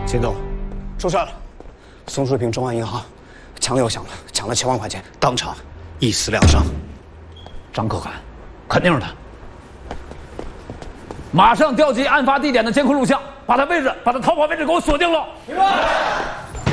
秦总，出事了！松树坪中安银行枪又响了，抢了7万块钱，当场1死2伤。 张可汗，肯定是他。马上调集案发地点的监控录像，把他逃跑位置给我锁定了。明白。